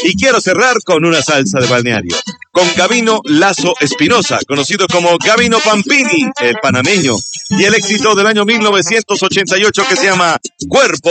Y quiero cerrar con una salsa de balneario, con Gabino Lazo Espinosa, conocido como Gabino Pampini, el panameño, y el éxito del año 1988 que se llama Cuerpo